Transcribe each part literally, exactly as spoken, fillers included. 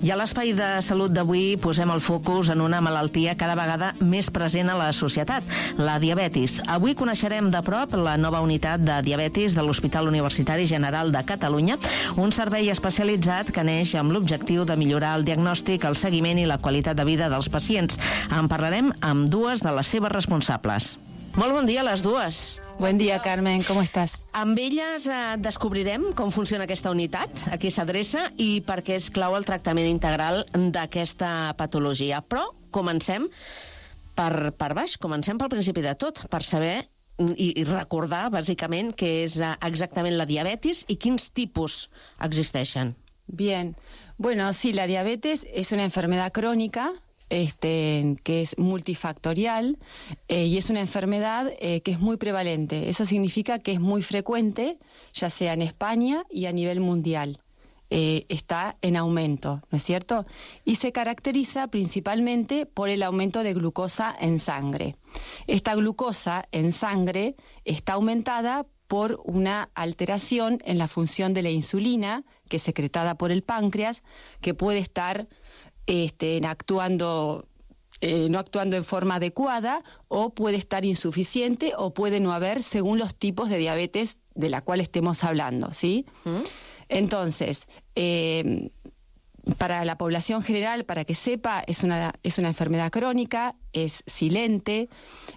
I a l'Espai de Salut d'avui posem el focus en una malaltia cada vegada més present a la societat, la diabetis. Avui coneixerem de prop la nova unitat de diabetis de l'Hospital Universitari General de Catalunya, un servei especialitzat que neix amb l'objectiu de millorar el diagnòstic, el seguiment i la qualitat de vida dels pacients. En parlarem amb dues de les seves responsables. Molt bon dia a les dues. Buen día, Carmen, ¿cómo estás? Amb elles eh, descobrirem com funciona aquesta unitat, a qui s'adreça i per què és clau el tractament integral d'aquesta patologia. Però comencem per, per baix, comencem pel principi de tot, per saber i, i recordar, bàsicament, què és eh, exactament la diabetis i quins tipus existeixen. Bien, bueno, sí, la diabetes es una enfermedad crónica, Este, que es multifactorial eh, y es una enfermedad eh, que es muy prevalente. Eso significa que es muy frecuente, ya sea en España y a nivel mundial. Eh, está en aumento, ¿no es cierto? Y se caracteriza principalmente por el aumento de glucosa en sangre. Esta glucosa en sangre está aumentada por una alteración en la función de la insulina, que es secretada por el páncreas, que puede estar Este, actuando, eh, no actuando en forma adecuada, o puede estar insuficiente o puede no haber, según los tipos de diabetes de la cual estemos hablando, ¿sí? ¿Mm? Entonces, eh, para la población general, para que sepa, es una, es una enfermedad crónica, es silente,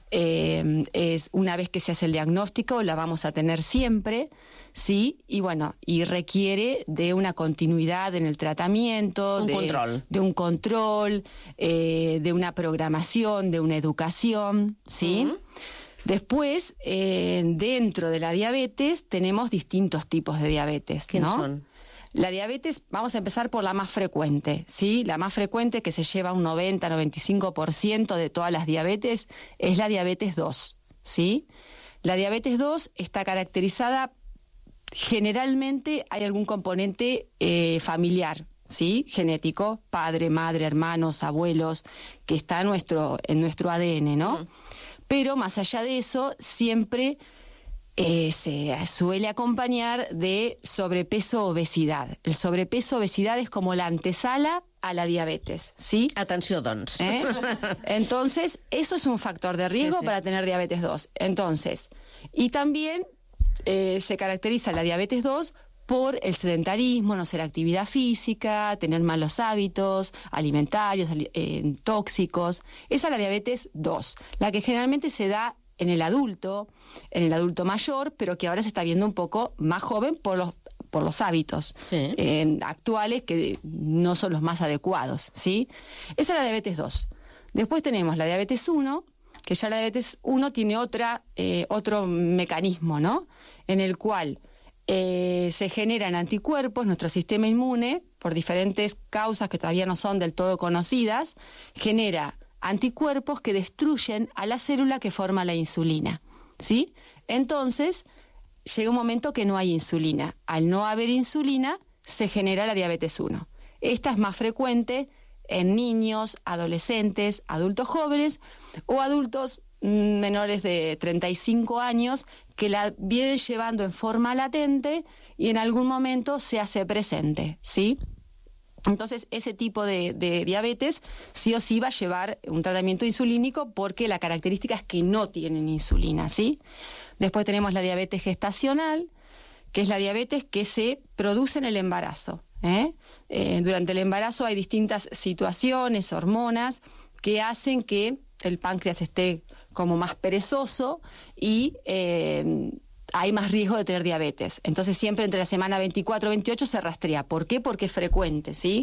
eh, es una vez que se hace el diagnóstico, la vamos a tener siempre, ¿sí? Y bueno, y requiere de una continuidad en el tratamiento, un de, control. de un control, eh, de una programación, de una educación, ¿sí? Uh-huh. Después, eh, dentro de la diabetes, tenemos distintos tipos de diabetes, ¿Quiénes ¿no? son? La diabetes, vamos a empezar por la más frecuente, ¿sí? La más frecuente, que se lleva un noventa a noventa y cinco por ciento de todas las diabetes, es la diabetes dos, ¿sí? La diabetes dos está caracterizada, generalmente hay algún componente eh, familiar, ¿sí? Genético, padre, madre, hermanos, abuelos, que está en nuestro, en nuestro A D N, ¿no? Mm. Pero más allá de eso, siempre Eh, se suele acompañar de sobrepeso o obesidad. El sobrepeso o obesidad es como la antesala a la diabetes, ¿sí? Atenció, doncs. ¿Eh? Entonces, eso es un factor de riesgo sí, sí. para tener diabetes dos. Entonces, y también eh, se caracteriza la diabetes dos por el sedentarismo, no hacer actividad física, tener malos hábitos alimentarios, eh, tóxicos. Esa es la diabetes dos, la que generalmente se da en el adulto, en el adulto mayor, pero que ahora se está viendo un poco más joven por los, por los hábitos sí. eh, actuales que no son los más adecuados, ¿sí? Esa es la diabetes dos. Después tenemos la diabetes uno, que ya la diabetes uno tiene otra, eh, otro mecanismo, ¿no? En el cual eh, se generan anticuerpos, nuestro sistema inmune, por diferentes causas que todavía no son del todo conocidas, genera anticuerpos que destruyen a la célula que forma la insulina, ¿sí? Entonces, llega un momento que no hay insulina. Al no haber insulina, se genera la diabetes uno. Esta es más frecuente en niños, adolescentes, adultos jóvenes o adultos menores de treinta y cinco años que la vienen llevando en forma latente y en algún momento se hace presente, ¿sí? Entonces, ese tipo de, de diabetes sí o sí va a llevar un tratamiento insulínico porque la característica es que no tienen insulina, ¿sí? Después tenemos la diabetes gestacional, que es la diabetes que se produce en el embarazo, ¿eh? Eh, durante el embarazo hay distintas situaciones, hormonas, que hacen que el páncreas esté como más perezoso y Eh, hay más riesgo de tener diabetes. Entonces siempre entre la semana veinticuatro y veintiocho se rastrea. ¿Por qué? Porque es frecuente, ¿sí?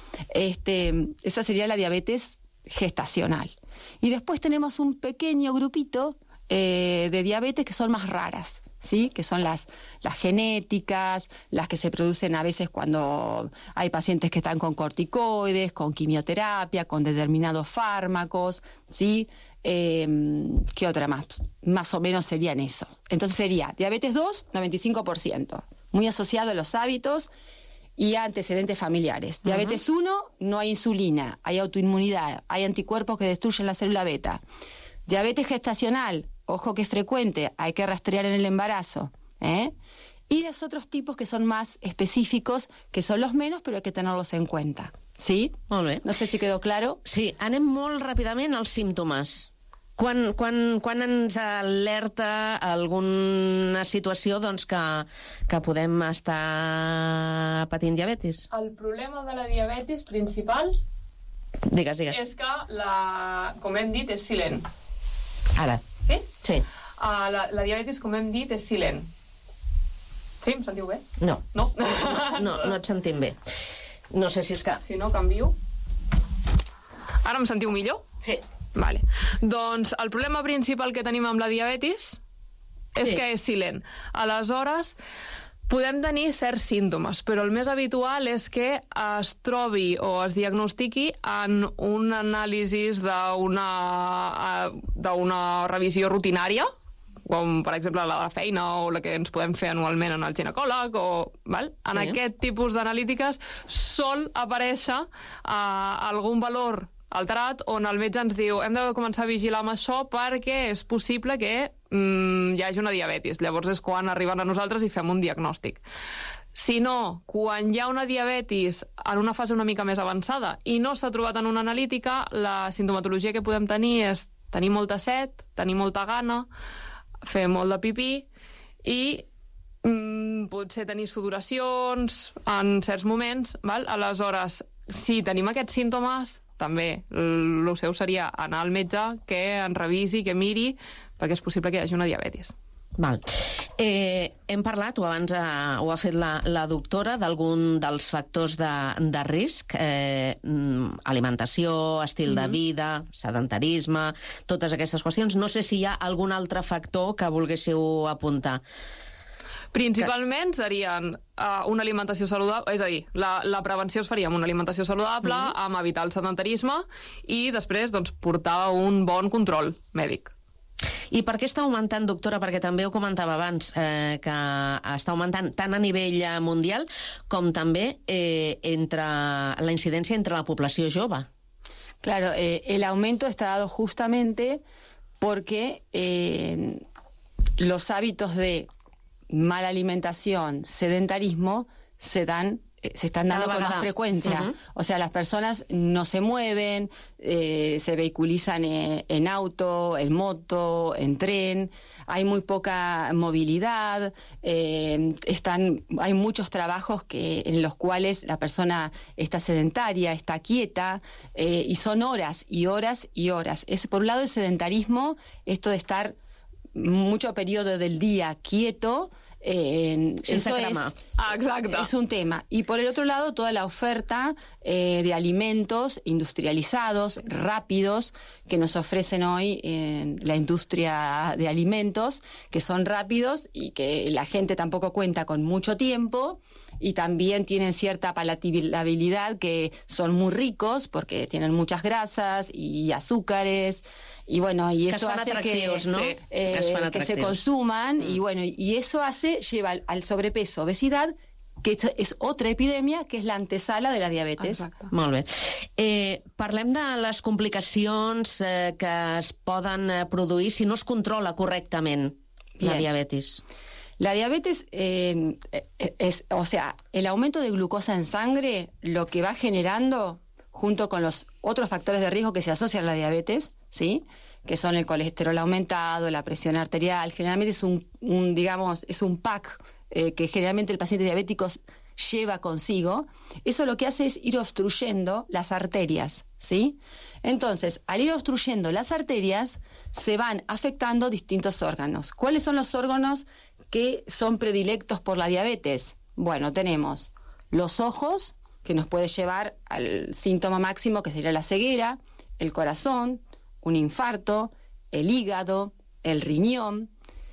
Este, esa sería la diabetes gestacional. Y después tenemos un pequeño grupito eh, de diabetes que son más raras, ¿sí? Que son las, las genéticas, las que se producen a veces cuando hay pacientes que están con corticoides, con quimioterapia, con determinados fármacos, ¿sí? Eh, ¿Qué otra más? Más o menos serían eso. Entonces sería diabetes dos, noventa y cinco por ciento, muy asociado a los hábitos y a antecedentes familiares. Uh-huh. Diabetes uno, no hay insulina, hay autoinmunidad, hay anticuerpos que destruyen la célula beta. Diabetes gestacional, ojo que es frecuente, hay que rastrear en el embarazo, ¿eh? Y los otros tipos que son más específicos, que son los menos, pero hay que tenerlos en cuenta, Sí? Molt bé. No sé si quedó claro. Sí, anem molt ràpidament als símptomes. Quan, quan, quan ens alerta alguna situació doncs, que, que podem estar patint diabetis? El problema de la diabetis principal Digues, digues. és que, la, com hem dit, és silent. Ara. Sí? Sí. Uh, la, la diabetis, com hem dit, és silent. Sí, em sentiu bé? No. No? No, no et sentim bé. No sé si és que... Si no, canvio. Ara em sentiu millor? Sí. Vale. Doncs el problema principal que tenim amb la diabetis és Sí. que és silent. Aleshores, podem tenir certs símptomes, però el més habitual és que es trobi o es diagnostiqui en un anàlisi d'una d'una revisió rutinària, com per exemple la de la feina o la que ens podem fer anualment en el ginecòleg, o, val? En Sí. aquest tipus d'analítiques sol aparèixer uh, algun valor alterat on el metge ens diu hem de començar a vigilar amb això perquè és possible que mm, hi hagi una diabetis. Llavors és quan arriben a nosaltres i fem un diagnòstic. Si no, quan hi ha una diabetis en una fase una mica més avançada i no s'ha trobat en una analítica, la sintomatologia que podem tenir és tenir molta set, tenir molta gana, fer molt de pipí i mm, potser tenir sudoracions en certs moments, val? Aleshores, si tenim aquests símptomes, també el seu seria anar al metge que ens revisi, que miri, perquè és possible que hi hagi una diabetis. Val. Eh, hem parlat, o abans eh, ho ha fet la, la doctora, d'algun dels factors de, de risc, eh, alimentació, estil mm-hmm. de vida, sedentarisme, totes aquestes qüestions. No sé si hi ha algun altre factor que volguéssiu apuntar. Principalment serien uh, una alimentació saludable, és a dir, la, la prevenció es faria amb una alimentació saludable, mm-hmm. amb evitar el sedentarisme i després doncs, portar un bon control mèdic. I per què està augmentant, doctora? Perquè també ho comentava abans, eh, que està augmentant tant a nivell mundial com també eh, entre la incidència entre la població jove. Claro, eh, el aumento está dado justamente porque eh, los hábitos de mala alimentación, sedentarismo, se dan se están dando con más frecuencia. Uh-huh. O sea, las personas no se mueven, eh, se vehiculizan en, en auto, en moto, en tren, hay muy poca movilidad, eh, están, hay muchos trabajos que, en los cuales la persona está sedentaria, está quieta, eh, y son horas y horas y horas. Es, por un lado, el sedentarismo, esto de estar mucho periodo del día quieto, Eh, eso es, ah, es un tema. Y por el otro lado, toda la oferta eh, de alimentos industrializados, rápidos, que nos ofrecen hoy en la industria de alimentos, que son rápidos y que la gente tampoco cuenta con mucho tiempo y también tienen cierta palatabilidad, que son muy ricos porque tienen muchas grasas y azúcares. Y bueno, y eso hace que, ¿no? eh, que, que se consuman mm. y bueno, y eso hace, lleva al, al sobrepeso, obesidad, que és, és otra epidèmia, que és l'antesala de la diabetes. Exacte. Molt bé. Eh, parlem de les complicacions eh, que es poden produir si no es controla correctament la Bien. diabetis. La diabetes eh, es, o sea, el aumento de glucosa en sangre lo que va generando, junto con los otros factores de riesgo que se asocian a la diabetes, ¿sí? Que son el colesterol aumentado, la presión arterial, generalmente es un, un digamos, es un pack eh, que generalmente el paciente diabético lleva consigo. Eso lo que hace es ir obstruyendo las arterias, ¿sí? Entonces, al ir obstruyendo las arterias, se van afectando distintos órganos. ¿Cuáles son los órganos que son predilectos por la diabetes? Bueno, tenemos los ojos, que nos puede llevar al síntoma máximo, que sería la ceguera, el corazón, un infarto, el hígado, el riñón,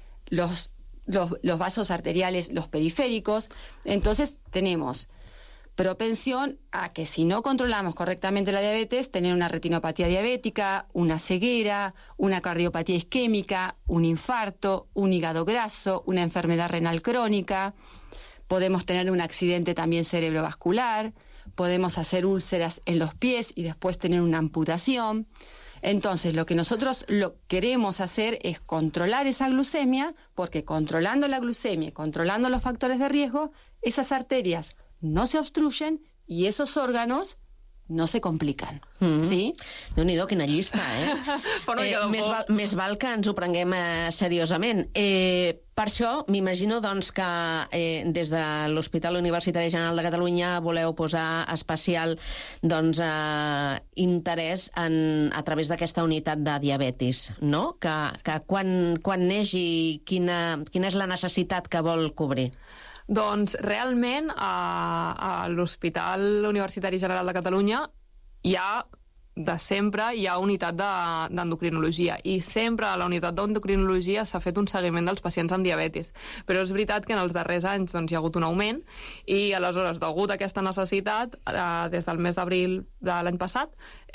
los, los, los vasos arteriales, los periféricos. Entonces tenemos propensión a que si no controlamos correctamente la diabetes, tener una retinopatía diabética, una ceguera, una cardiopatía isquémica, un infarto, un hígado graso, una enfermedad renal crónica. Podemos tener un accidente también cerebrovascular, podemos hacer úlceras en los pies y después tener una amputación. Entonces, lo que nosotros lo queremos hacer es controlar esa glucemia, porque controlando la glucemia, controlando los factores de riesgo, esas arterias no se obstruyen y esos órganos no se complican, Mm-hmm. ¿sí? Déu-n'hi-do, quina llista, eh? Bueno, eh més, val, més val que ens ho prenguem eh, seriosament. Eh, per això, m'imagino doncs, que eh, des de l'Hospital Universitari General de Catalunya voleu posar especial doncs, eh, interès en, a través d'aquesta unitat de diabetis, no? Que, que quan, quan neix i quina, quina és la necessitat que vol cobrir? Doncs realment a, a l'Hospital Universitari General de Catalunya hi ha, de sempre, hi ha unitat de- d'endocrinologia i sempre a la unitat d'endocrinologia s'ha fet un seguiment dels pacients amb diabetis. Però és veritat que en els darrers anys doncs, hi ha hagut un augment i aleshores, degut a aquesta necessitat, eh, des del mes d'abril de l'any passat,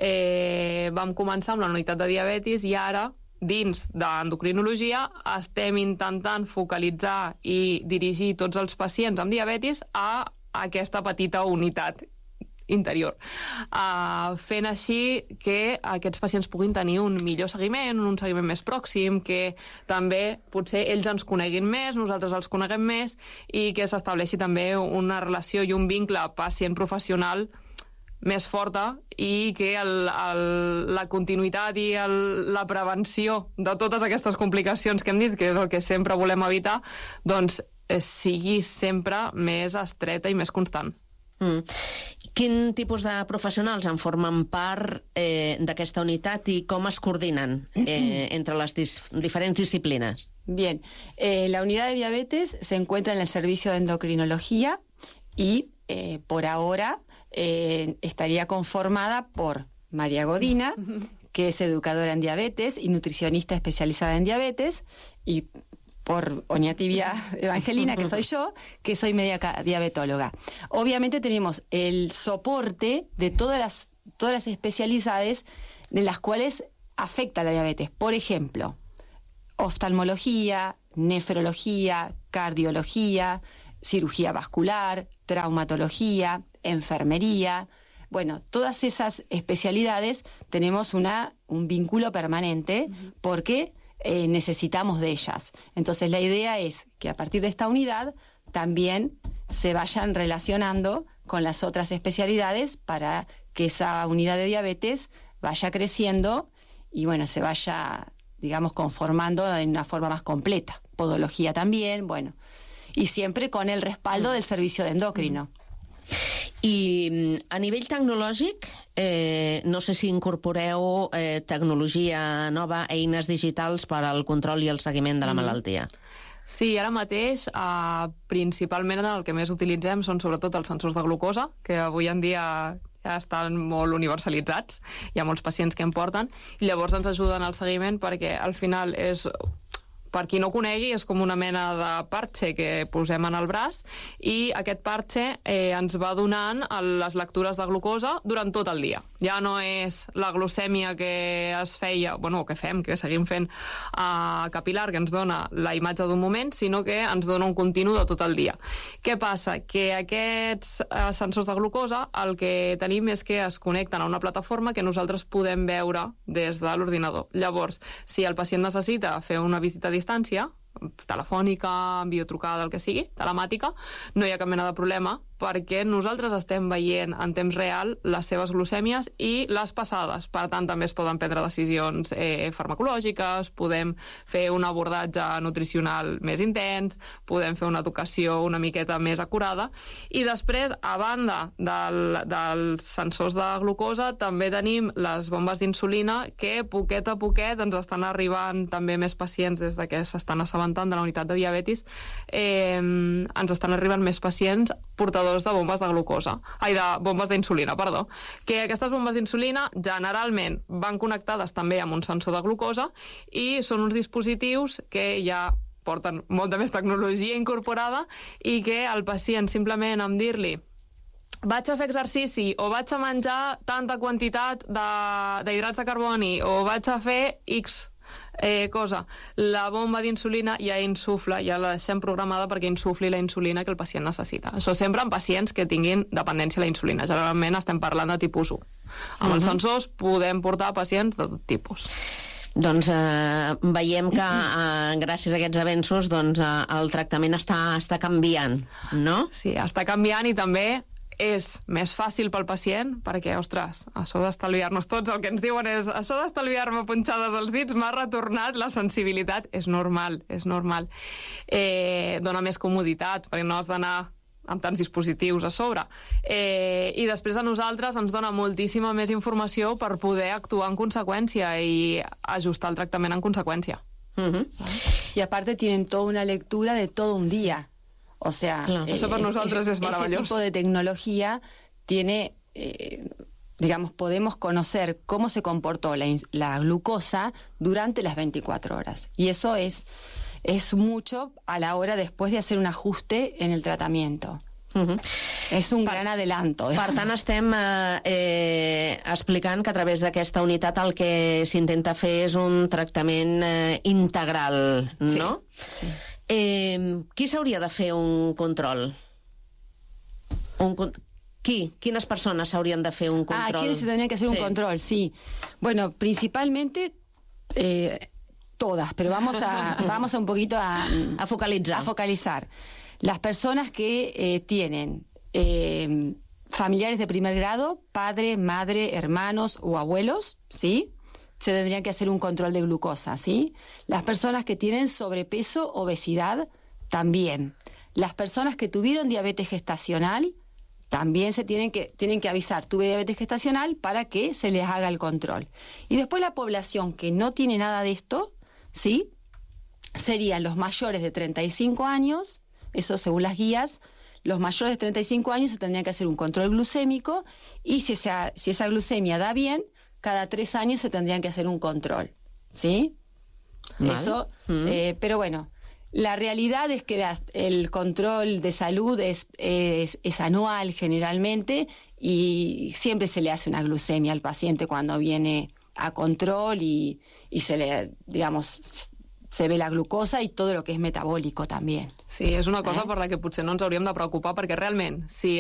eh, vam començar amb la unitat de diabetis i ara dins d'endocrinologia estem intentant focalitzar i dirigir tots els pacients amb diabetis a aquesta petita unitat interior, uh, fent així que aquests pacients puguin tenir un millor seguiment, un seguiment més pròxim, que també potser ells ens coneguin més, nosaltres els coneguem més, i que s'estableixi també una relació i un vincle pacient-professional més forta i que el, el, la continuïtat i el, la prevenció de totes aquestes complicacions que hem dit, que és el que sempre volem evitar, doncs eh, sigui sempre més estreta i més constant. Mm. Quin tipus de professionals en formen part eh, d'aquesta unitat i com es coordinen eh, entre les dis diferents disciplines? Bien, eh, la unidad de diabetes se encuentra en el servicio de endocrinología y eh, por ahora eh, estaría conformada por María Godina, que es educadora en diabetes y nutricionista especializada en diabetes, y por Oñativia Evangelina, que soy yo, que soy médica diabetóloga. Obviamente tenemos el soporte de todas las, todas las especialidades de las cuales afecta la diabetes. Por ejemplo, oftalmología, nefrología, cardiología, cirugía vascular, traumatología, enfermería. Bueno, todas esas especialidades tenemos una, un vínculo permanente porque eh, necesitamos de ellas. Entonces la idea es que a partir de esta unidad también se vayan relacionando con las otras especialidades para que esa unidad de diabetes vaya creciendo y bueno, se vaya, digamos, conformando en una forma más completa. Podología también, bueno, y siempre con el respaldo del servicio de endocrino. I a nivell tecnològic, eh, no sé si incorporeu eh, tecnologia nova, eines digitals per al control i el seguiment de la malaltia. Sí, ara mateix, eh, principalment el que més utilitzem són sobretot els sensors de glucosa, que avui en dia ja estan molt universalitzats, hi ha molts pacients que en porten, i llavors ens ajuden al seguiment perquè al final és... Per qui no conegui, és com una mena de parche que posem en el braç i aquest parche eh, ens va donant les lectures de glucosa durant tot el dia. Ja no és la glucèmia que es feia, bueno, que fem, que seguim fent a capilar, que ens dona la imatge d'un moment, sinó que ens dona un continu de tot el dia. Què passa? Que aquests eh, sensors de glucosa el que tenim és que es connecten a una plataforma que nosaltres podem veure des de l'ordinador. Llavors, si el pacient necessita fer una visita a distància, telefònica, videotrucada, el que sigui, telemàtica, no hi ha cap mena de problema perquè nosaltres estem veient en temps real les seves glucèmies i les passades. Per tant, també es poden prendre decisions eh, farmacològiques, podem fer un abordatge nutricional més intens, podem fer una educació una miqueta més acurada i després, a banda del, dels sensors de glucosa, també tenim les bombes d'insulina que poquet a poquet ens estan arribant també més pacients des de que s'estan assabentant de la unitat de diabetis, eh, ens estan arribant més pacients portadors de bombes de glucosa, ai, de bombes d'insulina, perdó, que aquestes bombes d'insulina generalment van connectades també amb un sensor de glucosa i són uns dispositius que ja porten molta més tecnologia incorporada i que el pacient simplement amb dir-li vaig a fer exercici o vaig a menjar tanta quantitat d'hidrats de, de carboni o vaig a fer X Eh, cosa, la bomba d'insulina ja insufla, ja la deixem programada perquè insufli la insulina que el pacient necessita. Això sempre en pacients que tinguin dependència a la insulina. Generalment estem parlant de tipus u. Amb uh-huh. els sensors podem portar pacients de tot tipus. Doncs eh, veiem que eh, gràcies a aquests avenços doncs, eh, el tractament està, està canviant, no? Sí, està canviant i també és més fàcil pel pacient, perquè, ostres, això d'estalviar-nos tots, el que ens diuen és això d'estalviar-me punxades als dits m'ha retornat la sensibilitat, és normal, és normal. Eh, dona més comoditat, perquè no has d'anar amb tants dispositius a sobre. Eh, I després a nosaltres ens dona moltíssima més informació per poder actuar en conseqüència i ajustar el tractament en conseqüència. Uh-huh. Y aparte tienen toda una lectura de todo un día. O sea, claro. eh, Eso para nosotros es, es maravilloso. Ese tipo de tecnología tiene, eh, digamos, podemos conocer cómo se comportó la, la glucosa durante las veinticuatro horas. Y eso es, es mucho a la hora después de hacer un ajuste en el tratamiento. Uh-huh. És un per, gran adelanto. Eh? Per tant, estem eh, eh, explicant que a través d'aquesta unitat el que s'intenta fer és un tractament eh, integral, no? Sí. sí. Eh, qui s'hauria de fer un control? Un, qui? Quines persones s'haurien de fer un control? Ah, ¿quiénes se tendrían que hacer sí. un control? Sí. Bueno, principalmente eh, todas, pero vamos a, vamos a un poquito a, a focalitzar. A focalizar. Las personas que eh, tienen eh, familiares de primer grado, padre, madre, hermanos o abuelos, ¿sí?, se tendrían que hacer un control de glucosa, ¿sí? Las personas que tienen sobrepeso, obesidad, también. Las personas que tuvieron diabetes gestacional, también se tienen que, tienen que avisar, tuve diabetes gestacional, para que se les haga el control. Y después la población que no tiene nada de esto, ¿sí?, serían los mayores de treinta y cinco años, eso según las guías. Los mayores de treinta y cinco años se tendrían que hacer un control glucémico y si esa, si esa glucemia da bien, cada tres años se tendrían que hacer un control, ¿sí? Vale. Eso, mm. eh, pero bueno, la realidad es que la, el control de salud es, es, es anual generalmente y siempre se le hace una glucemia al paciente cuando viene a control y, y se le, digamos, se ve la glucosa i tot el que és metabòlico també. Sí, és una cosa eh? per la que potser no ens hauríem de preocupar, perquè realment, si